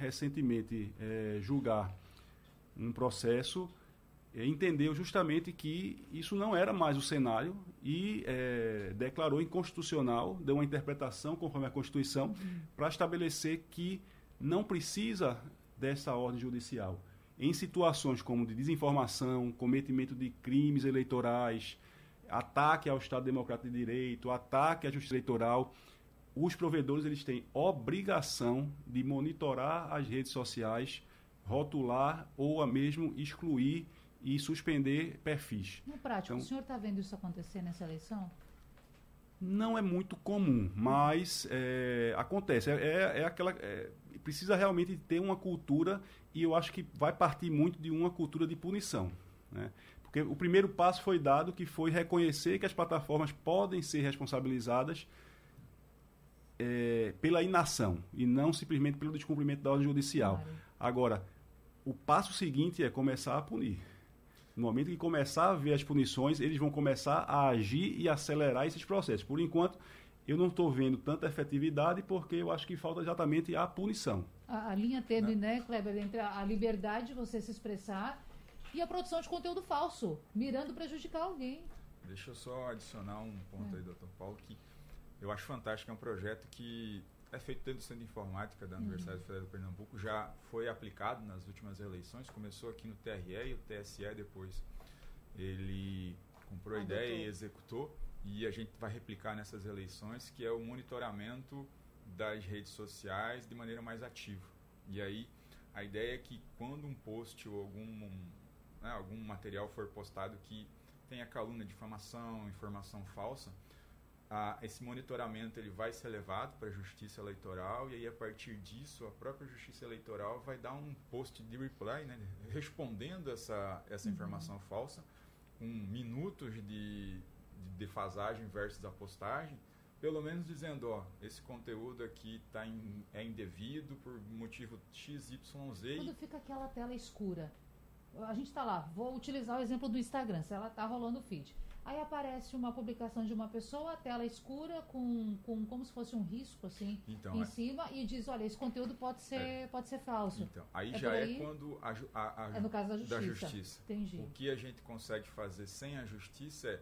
recentemente julgar um processo, entendeu justamente que isso não era mais o cenário e declarou inconstitucional, deu uma interpretação conforme a Constituição, para estabelecer que não precisa dessa ordem judicial. Em situações como de desinformação, cometimento de crimes eleitorais, ataque ao Estado Democrático de Direito, ataque à justiça eleitoral, os provedores eles têm obrigação de monitorar as redes sociais, rotular ou mesmo excluir e suspender perfis. No prático, então, o senhor está vendo isso acontecer nessa eleição? Não é muito comum, mas acontece. Precisa realmente ter uma cultura, e eu acho que vai partir muito de uma cultura de punição, né? Porque o primeiro passo foi dado, que foi reconhecer que as plataformas podem ser responsabilizadas pela inação e não simplesmente pelo descumprimento da ordem judicial. Claro. Agora, o passo seguinte é começar a punir. No momento que começar a ver as punições, eles vão começar a agir e acelerar esses processos. Por enquanto, eu não estou vendo tanta efetividade, porque eu acho que falta exatamente a punição. A linha tênue, né, Kleber, entre a liberdade de você se expressar e a produção de conteúdo falso, mirando prejudicar alguém. Deixa eu só adicionar um ponto aí, doutor Paulo, que eu acho fantástico. É um projeto que é feito dentro do Centro de Informática da Universidade Federal de Pernambuco, já foi aplicado nas últimas eleições, começou aqui no TRE e o TSE depois ele comprou a ideia e executou, e a gente vai replicar nessas eleições, que é o monitoramento das redes sociais de maneira mais ativa. E aí a ideia é que quando um post ou algum material for postado que tenha calúnia, difamação, informação falsa, esse monitoramento ele vai ser levado para a Justiça Eleitoral, e aí a partir disso a própria Justiça Eleitoral vai dar um post de reply, né, respondendo essa informação falsa, com minutos de defasagem versus a postagem, pelo menos dizendo, esse conteúdo aqui é indevido por motivo XYZ. Quando fica aquela tela escura, a gente está lá, vou utilizar o exemplo do Instagram, se ela está rolando o feed. Aí aparece uma publicação de uma pessoa, a tela escura, com como se fosse um risco assim, em cima, e diz, olha, esse conteúdo pode ser falso. Então, aí já é quando no caso da justiça. Entendi. O que a gente consegue fazer sem a justiça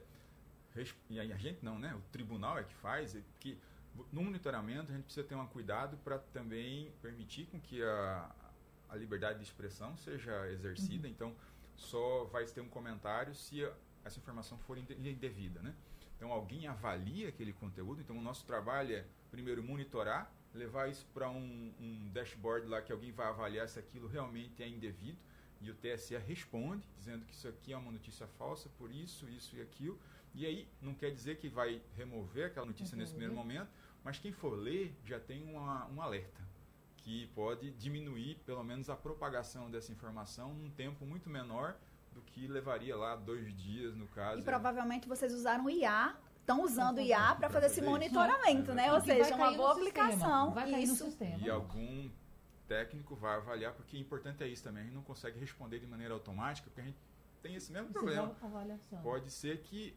e a gente não, né? O tribunal é que faz, que no monitoramento a gente precisa ter um cuidado para também permitir com que a liberdade de expressão seja exercida. Então, só vai ter um comentário se essa informação for indevida, né? Então, alguém avalia aquele conteúdo. Então, o nosso trabalho é, primeiro, monitorar, levar isso para um dashboard lá que alguém vai avaliar se aquilo realmente é indevido, e o TSE responde, dizendo que isso aqui é uma notícia falsa por isso, isso e aquilo. E aí, não quer dizer que vai remover aquela notícia nesse primeiro momento, mas quem for ler já tem um alerta, que pode diminuir, pelo menos, a propagação dessa informação num tempo muito menor do que levaria lá 2 dias, no caso. E provavelmente vocês usaram IA, estão usando IA para fazer esse monitoramento, né? Ou seja, uma boa aplicação. Vai cair no sistema. E algum técnico vai avaliar, porque o importante é isso também, a gente não consegue responder de maneira automática, porque a gente tem esse mesmo problema. Pode ser que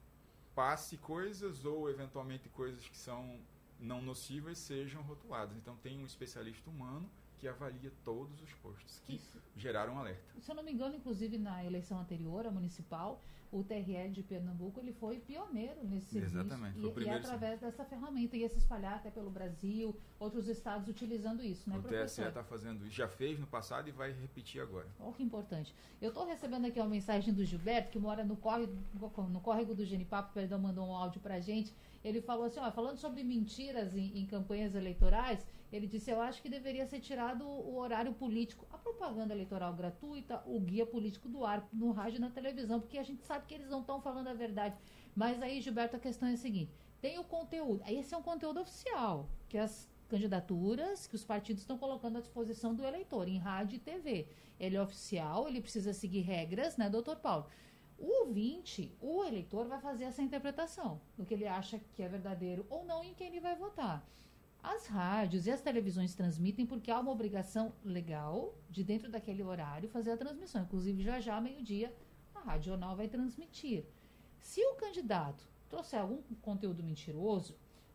passe coisas ou, eventualmente, coisas que são não nocivas sejam rotuladas. Então, tem um especialista humano que avalia todos os posts que geraram alerta. Se eu não me engano, inclusive na eleição anterior, a municipal, o TRE de Pernambuco, ele foi pioneiro nesse serviço. Exatamente. E através dessa ferramenta ia se espalhar até pelo Brasil, outros estados utilizando isso, né, professor? O TSE está fazendo isso, já fez no passado e vai repetir agora. Olha que importante. Eu estou recebendo aqui uma mensagem do Gilberto, que mora no córrego do Genipapo, mandou um áudio para a gente. Ele falou assim, falando sobre mentiras em campanhas eleitorais, ele disse, eu acho que deveria ser tirado o horário político, a propaganda eleitoral gratuita, o guia político do ar, no rádio e na televisão, porque a gente sabe que eles não estão falando a verdade. Mas aí, Gilberto, a questão é a seguinte, tem o conteúdo, esse é um conteúdo oficial, que as candidaturas, que os partidos estão colocando à disposição do eleitor, em rádio e TV. Ele é oficial, ele precisa seguir regras, né, doutor Paulo? O ouvinte, o eleitor, vai fazer essa interpretação do que ele acha que é verdadeiro ou não, em quem ele vai votar. As rádios e as televisões transmitem porque há uma obrigação legal de, dentro daquele horário, fazer a transmissão. Inclusive, já meio-dia, a Rádio Jornal vai transmitir. Se o candidato trouxer algum conteúdo mentiroso,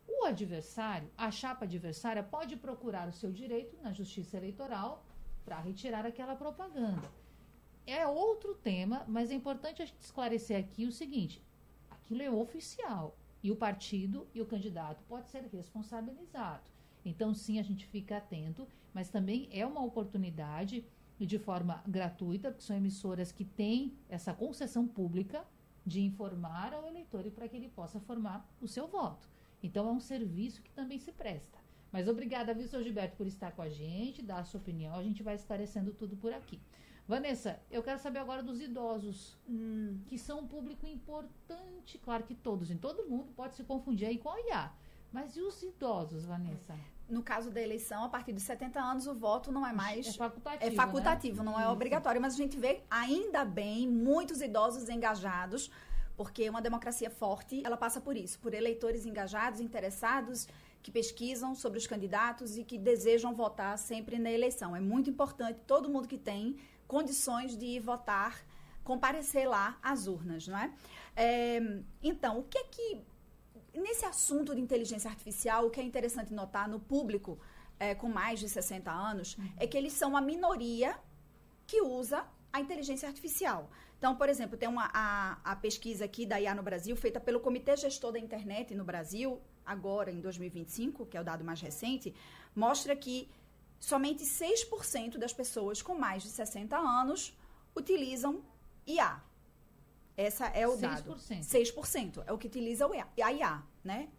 O adversário, a chapa adversária, pode procurar o seu direito na justiça eleitoral para retirar aquela propaganda. É outro tema, mas é importante a gente esclarecer aqui o seguinte: aquilo é oficial e o partido e o candidato pode ser responsabilizado. Então, sim, a gente fica atento, mas também é uma oportunidade e de forma gratuita, porque são emissoras que têm essa concessão pública de informar ao eleitor e para que ele possa formar o seu voto. Então, é um serviço que também se presta. Mas obrigada, viu, seu Gilberto, por estar com a gente, dar a sua opinião. A gente vai esclarecendo tudo por aqui. Vanessa, eu quero saber agora dos idosos, que são um público importante. Claro que todos, em todo mundo pode se confundir aí com a IA. Mas e os idosos, Vanessa? No caso da eleição, a partir dos 70 anos, o voto não é mais... É facultativo, é facultativo, né? Não é obrigatório. Mas a gente vê, ainda bem, muitos idosos engajados, porque uma democracia forte, ela passa por isso, por eleitores engajados, interessados, que pesquisam sobre os candidatos e que desejam votar sempre na eleição. É muito importante todo mundo que tem condições de ir votar, comparecer lá às urnas, não é? Então, o que é que... Nesse assunto de inteligência artificial, o que é interessante notar no público com mais de 60 anos é que eles são a minoria que usa a inteligência artificial. Então, por exemplo, tem a pesquisa aqui da IA no Brasil, feita pelo Comitê Gestor da Internet no Brasil, agora em 2025, que é o dado mais recente, mostra que somente 6% das pessoas com mais de 60 anos utilizam IA. Essa é o 6%. dado. 6% é o que utiliza a IA, né?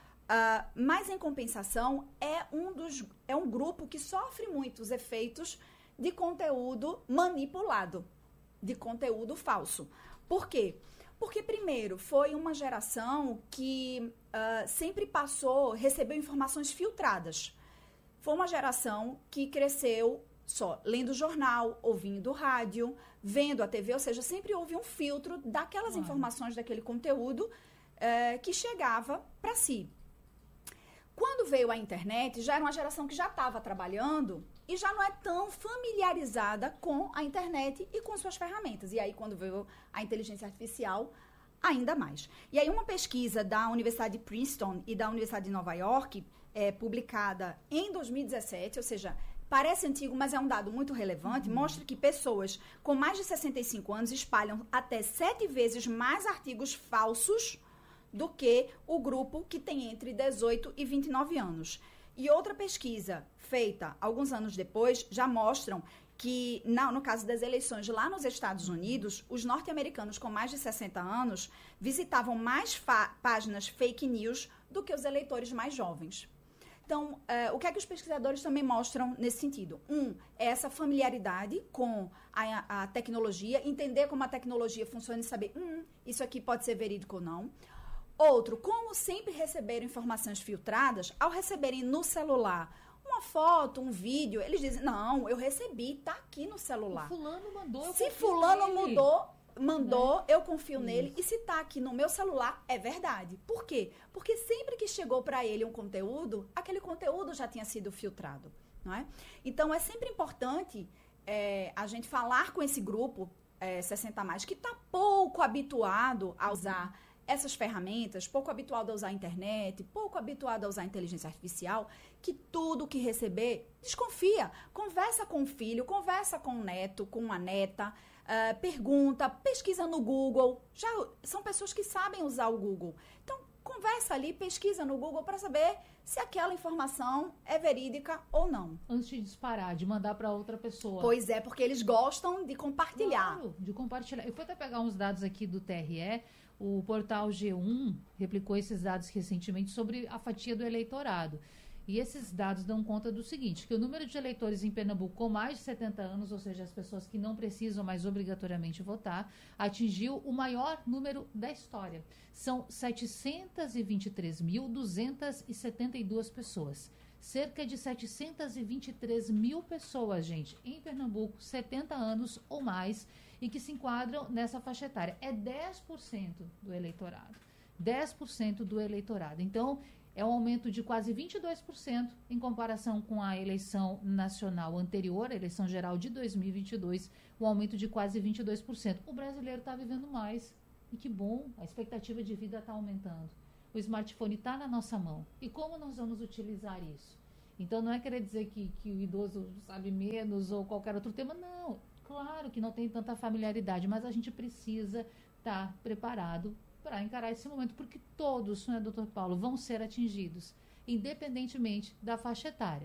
Mas, em compensação, é um grupo que sofre muito os efeitos de conteúdo manipulado, de conteúdo falso. Por quê? Porque, primeiro, foi uma geração que sempre recebeu informações filtradas. Foi uma geração que cresceu só lendo jornal, ouvindo rádio, vendo a TV, ou seja, sempre houve um filtro daquelas informações, daquele conteúdo que chegava para si. Quando veio a internet, já era uma geração que já estava trabalhando e já não é tão familiarizada com a internet e com suas ferramentas. E aí, quando veio a inteligência artificial, ainda mais. E aí, uma pesquisa da Universidade de Princeton e da Universidade de Nova York, publicada em 2017, ou seja, parece antigo, mas é um dado muito relevante, mostra que pessoas com mais de 65 anos espalham até 7 vezes mais artigos falsos do que o grupo que tem entre 18 e 29 anos. E outra pesquisa feita alguns anos depois já mostram que, no caso das eleições lá nos Estados Unidos, os norte-americanos com mais de 60 anos visitavam mais páginas fake news do que os eleitores mais jovens. Então, o que é que os pesquisadores também mostram nesse sentido? É essa familiaridade com a tecnologia, entender como a tecnologia funciona e saber, isso aqui pode ser verídico ou não. Outro, como sempre receberam informações filtradas, ao receberem no celular uma foto, um vídeo, eles dizem, não, eu recebi, tá aqui no celular. O fulano mandou, eu Se confio fulano nele. mandou, eu confio nele. E se tá aqui no meu celular, é verdade. Por quê? Porque sempre que chegou para ele um conteúdo, aquele conteúdo já tinha sido filtrado, não é? Então, é sempre importante a gente falar com esse grupo 60+, que está pouco habituado a usar essas ferramentas, pouco habituado a usar a internet, pouco habituado a usar a inteligência artificial, que tudo que receber, desconfia. Conversa com o filho, conversa com o neto, com a neta, pergunta, pesquisa no Google. Já são pessoas que sabem usar o Google. Então, conversa ali, pesquisa no Google para saber se aquela informação é verídica ou não. Antes de disparar, de mandar para outra pessoa. Pois é, porque eles gostam de compartilhar. Claro, de compartilhar. Eu fui até pegar uns dados aqui do TRE. O portal G1 replicou esses dados recentemente sobre a fatia do eleitorado. E esses dados dão conta do seguinte, que o número de eleitores em Pernambuco com mais de 70 anos, ou seja, as pessoas que não precisam mais obrigatoriamente votar, atingiu o maior número da história. São 723.272 pessoas. Cerca de 723 mil pessoas, gente, em Pernambuco, 70 anos ou mais, e que se enquadram nessa faixa etária. É 10% do eleitorado. 10% do eleitorado. Então, é um aumento de quase 22% em comparação com a eleição nacional anterior, a eleição geral de 2022, um aumento de quase 22%. O brasileiro está vivendo mais. E que bom, a expectativa de vida está aumentando. O smartphone está na nossa mão. E como nós vamos utilizar isso? Então, não é querer dizer que o idoso sabe menos ou qualquer outro tema. Não, claro que não tem tanta familiaridade, mas a gente precisa estar preparado para encarar esse momento, porque todos, né, doutor Paulo, vão ser atingidos, independentemente da faixa etária.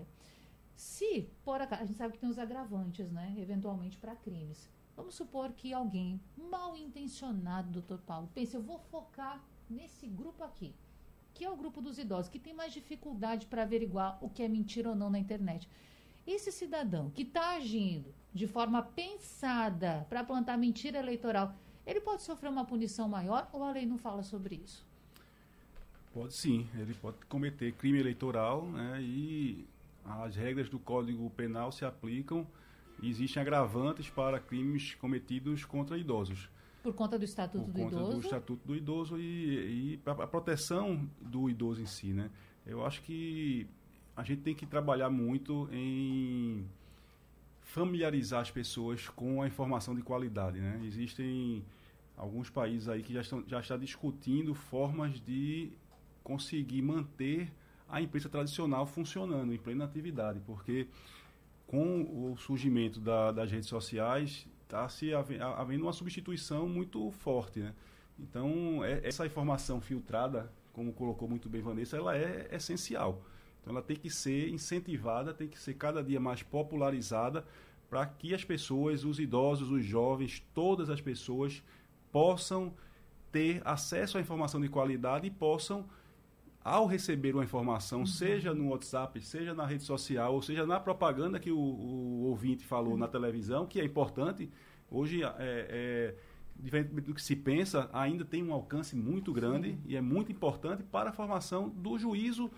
Se, por acaso, a gente sabe que tem os agravantes, né, eventualmente para crimes. Vamos supor que alguém mal intencionado, doutor Paulo, pense, eu vou focar nesse grupo aqui, que é o grupo dos idosos, que tem mais dificuldade para averiguar o que é mentira ou não na internet. Esse cidadão que está agindo de forma pensada para plantar mentira eleitoral, ele pode sofrer uma punição maior ou a lei não fala sobre isso? Pode sim, ele pode cometer crime eleitoral, né, e as regras do Código Penal se aplicam e existem agravantes para crimes cometidos contra idosos. Por conta do Estatuto do Idoso? Por conta do Estatuto do Idoso e a proteção do idoso em si, né? Eu acho que a gente tem que trabalhar muito em familiarizar as pessoas com a informação de qualidade, né? Existem alguns países aí que já estão discutindo formas de conseguir manter a imprensa tradicional funcionando em plena atividade, porque com o surgimento das redes sociais está se havendo uma substituição muito forte, né? Então, essa informação filtrada, como colocou muito bem Vanessa, ela é essencial. Então, ela tem que ser incentivada, tem que ser cada dia mais popularizada para que as pessoas, os idosos, os jovens, todas as pessoas possam ter acesso à informação de qualidade e possam, ao receber uma informação, seja no WhatsApp, seja na rede social, ou seja na propaganda que o ouvinte falou na televisão, que é importante, hoje, diferente do que se pensa, ainda tem um alcance muito grande e é muito importante para a formação do juízo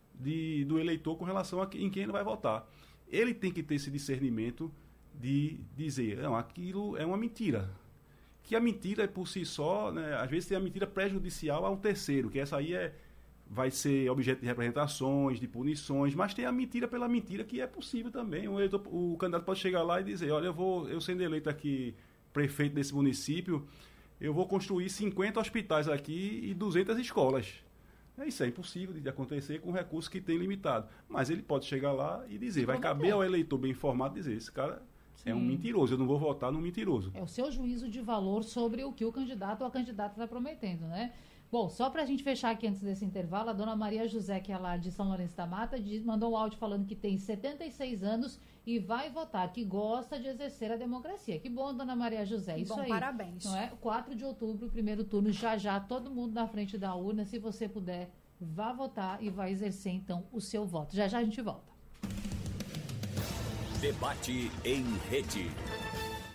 do eleitor com relação a em quem ele vai votar. Ele tem que ter esse discernimento de dizer, não, aquilo é uma mentira. Que a mentira é por si só, né, às vezes tem a mentira prejudicial a um terceiro, que essa aí vai ser objeto de representações, de punições, mas tem a mentira pela mentira, que é possível também. O candidato pode chegar lá e dizer, olha, eu sendo eleito aqui prefeito desse município, eu vou construir 50 hospitais aqui e 200 escolas. Isso é impossível de acontecer com recursos que tem limitado. Mas ele pode chegar lá e dizer, vai caber ao eleitor bem informado dizer, esse cara é um mentiroso, eu não vou votar no mentiroso. É o seu juízo de valor sobre o que o candidato ou a candidata está prometendo, né? Bom, só para a gente fechar aqui antes desse intervalo, a dona Maria José, que é lá de São Lourenço da Mata, mandou um áudio falando que tem 76 anos e vai votar, que gosta de exercer a democracia. Que bom, dona Maria José. Que isso bom, aí. Parabéns. Não é? 4 de outubro, primeiro turno, já, todo mundo na frente da urna. Se você puder, vá votar e vai exercer, então, o seu voto. Já a gente volta. Debate em rede.